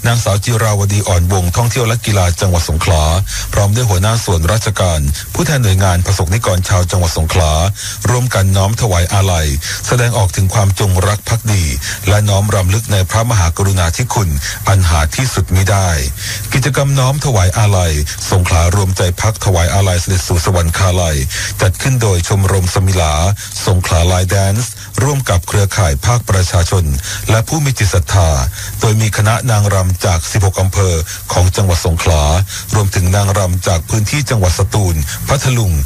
นางสาวจิราวดีอ่อนวงท่องเที่ยวและกีฬาจังหวัดสงขลาพร้อมด้วยหัวหน้าส่วนราชการผู้แทนหน่วยงานประสบนิกรชาวจังหวัดสงขลาร่วมกันน้อมถวายอาลัยแสดงออกถึงความจงรักภักดีและน้อมรำลึกในพระมหากรุณาธิคุณอันหาที่สุดมิได้กิจกรรมน้อมถวายอาลัยสงขลารวมใจพักถวายอาลัยเสด็จสู่สวรรคาลัยจัดขึ้นโดยชมรมสมิลาสงขลาไลน์แดนซ์ร่วมกับเครือข่ายภาคประชาชนและผู้มีจิตศรัทธาโดยมีคณะนางรำจาก16อำเภอของจังหวัดสงขลารวมถึงนางรำจากพื้นที่จังหวัดสตูลพัทลุง